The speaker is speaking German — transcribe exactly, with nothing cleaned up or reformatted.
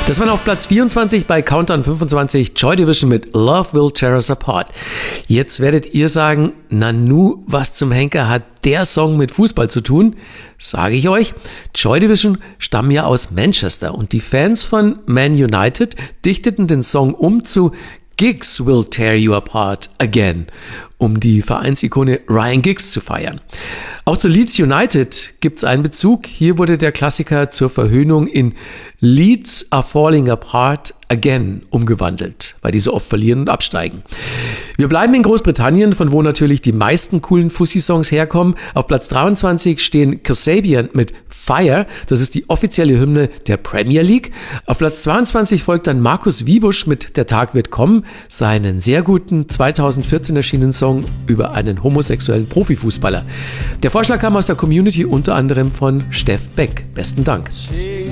Das war auf Platz vierundzwanzig bei Countdown fünfundzwanzig, Joy Division mit Love Will Tear Us Apart. Jetzt werdet ihr sagen, Nanu, was zum Henker hat der Song mit Fußball zu tun? Sage ich euch, Joy Division stammen ja aus Manchester und die Fans von Man United dichteten den Song um zu Giggs Will Tear You Apart Again, um die Vereinsikone Ryan Giggs zu feiern. Auch zu Leeds United gibt es einen Bezug. Hier wurde der Klassiker zur Verhöhnung in Leeds Are Falling Apart Again umgewandelt, weil die so oft verlieren und absteigen. Wir bleiben in Großbritannien, von wo natürlich die meisten coolen Fussi-Songs herkommen. Auf Platz dreiundzwanzig stehen Kasabian mit Fire, das ist die offizielle Hymne der Premier League. Auf Platz zweiundzwanzig folgt dann Markus Wiebusch mit Der Tag wird kommen, seinen sehr guten zweitausendvierzehn erschienenen Song über einen homosexuellen Profifußballer. Der Vorschlag kam aus der Community, unter anderem von Steff Beck. Besten Dank.